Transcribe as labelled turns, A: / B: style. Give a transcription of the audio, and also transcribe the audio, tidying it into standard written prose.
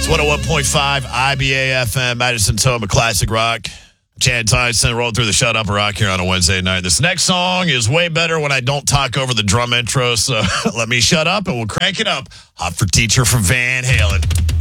A: It's 101.5 IBA FM, Madison Toma Classic Rock. Chad Tyson rolling through the Shut Up Rock here on a Wednesday night. This next song is way better when I don't talk over the drum intro, so let me shut up and we'll crank it up. Hot for Teacher from Van Halen.